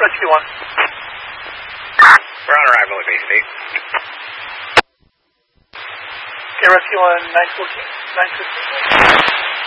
Rescue 1. We're on arrival at Bay State. Okay, Rescue 1, 914, 915.